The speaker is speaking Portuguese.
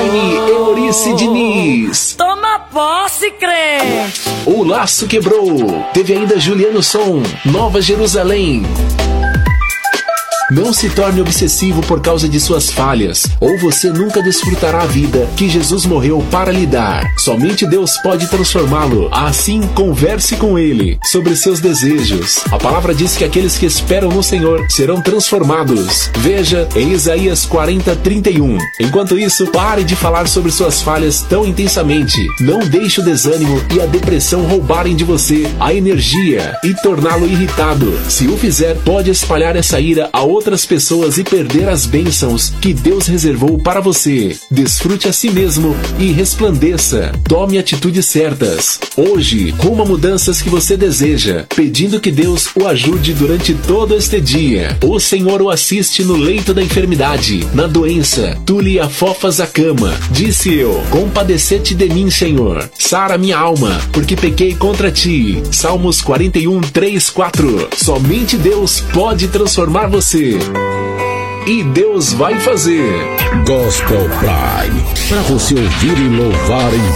Elaine Eurice Diniz. Toma posse, crente. O Laço Quebrou. Teve ainda Juliano Som, Nova Jerusalém. Não se torne obsessivo por causa de suas falhas, ou você nunca desfrutará a vida que Jesus morreu para lhe dar. Somente Deus pode transformá-lo. Assim, converse com Ele sobre seus desejos. A palavra diz que aqueles que esperam no Senhor serão transformados. Veja em Isaías 40:31. Enquanto isso, pare de falar sobre suas falhas tão intensamente. Não deixe o desânimo e a depressão roubarem de você a energia e torná-lo irritado. Se o fizer, pode espalhar essa ira a outras pessoas e perder as bênçãos que Deus reservou para você. Desfrute a si mesmo e resplandeça. Tome atitudes certas. Hoje, rumo a mudanças que você deseja, pedindo que Deus o ajude durante todo este dia. O Senhor o assiste no leito da enfermidade, na doença. Tu lhe afofas a cama. Disse eu, compadecete de mim, Senhor. Sara minha alma, porque pequei contra ti. Salmos 41:3-4. Somente Deus pode transformar você. E Deus vai fazer. Gospel Prime, para você ouvir e louvar em